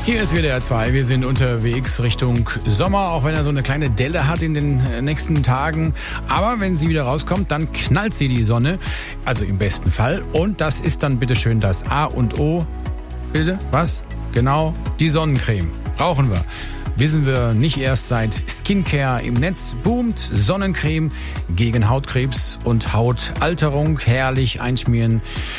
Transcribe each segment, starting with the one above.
Hier ist WDR 2. Wir sind unterwegs Richtung Sommer, auch wenn er so eine kleine Delle hat in den nächsten Tagen. Aber wenn sie wieder rauskommt, dann knallt sie die Sonne. Also im besten Fall. Und das ist dann bitteschön das A und O. Bitte? Was? Genau, die Sonnencreme. Brauchen wir. Wissen wir nicht erst seit Skincare im Netz boomt. Sonnencreme gegen Hautkrebs und Hautalterung. Herrlich einschmieren.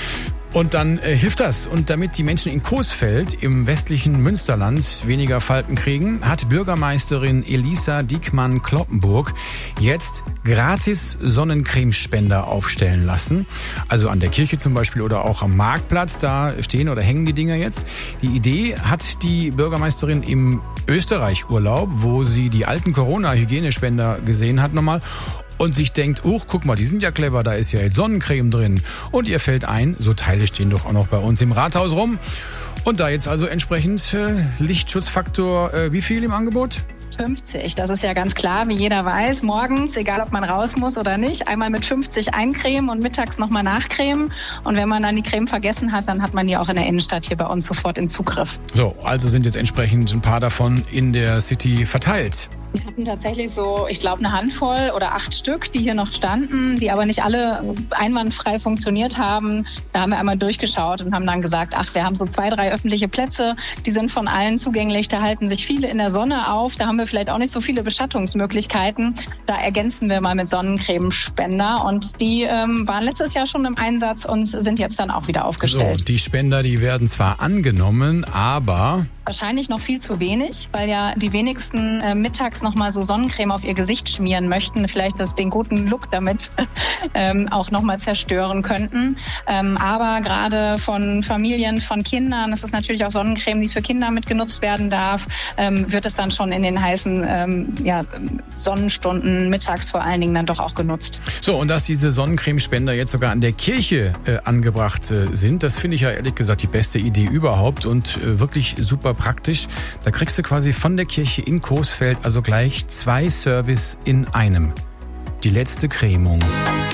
Und dann hilft das. Und damit die Menschen in Coesfeld im westlichen Münsterland weniger Falten kriegen, hat Bürgermeisterin Elisa Diekmann-Kloppenburg jetzt gratis Sonnencremespender aufstellen lassen. Also an der Kirche zum Beispiel oder auch am Marktplatz, da stehen oder hängen die Dinger jetzt. Die Idee hat die Bürgermeisterin im Österreich-Urlaub, wo sie die alten Corona-Hygienespender gesehen hat nochmal. Und sich denkt, guck mal, die sind ja clever, da ist ja jetzt Sonnencreme drin. Und ihr fällt ein, so Teile stehen doch auch noch bei uns im Rathaus rum. Und da jetzt also entsprechend Lichtschutzfaktor, wie viel im Angebot? 50, das ist ja ganz klar, wie jeder weiß, morgens, egal ob man raus muss oder nicht, einmal mit 50 eincremen und mittags nochmal nachcremen. Und wenn man dann die Creme vergessen hat, dann hat man die auch in der Innenstadt hier bei uns sofort im Zugriff. So, also sind jetzt entsprechend ein paar davon in der City verteilt. Wir hatten tatsächlich so, ich glaube, eine Handvoll oder 8 Stück, die hier noch standen, die aber nicht alle einwandfrei funktioniert haben. Da haben wir einmal durchgeschaut und haben dann gesagt, wir haben so 2, 3 öffentliche Plätze, die sind von allen zugänglich, da halten sich viele in der Sonne auf, da haben wir vielleicht auch nicht so viele Beschattungsmöglichkeiten. Da ergänzen wir mal mit Sonnencremespender und die waren letztes Jahr schon im Einsatz und sind jetzt dann auch wieder aufgestellt. So, die Spender, die werden zwar angenommen, aber wahrscheinlich noch viel zu wenig, weil ja die wenigsten mittags noch mal so Sonnencreme auf ihr Gesicht schmieren möchten, vielleicht den guten Look damit auch noch mal zerstören könnten. Aber gerade von Familien, von Kindern, das ist natürlich auch Sonnencreme, die für Kinder mitgenutzt werden darf, wird es dann schon in den heißen Sonnenstunden mittags vor allen Dingen dann doch auch genutzt. So, und dass diese Sonnencremespender jetzt sogar an der Kirche angebracht sind, das finde ich ja ehrlich gesagt die beste Idee überhaupt und wirklich super praktisch. Da kriegst du quasi von der Kirche in Coesfeld also gleich 2 Service in einem. Die letzte Cremung.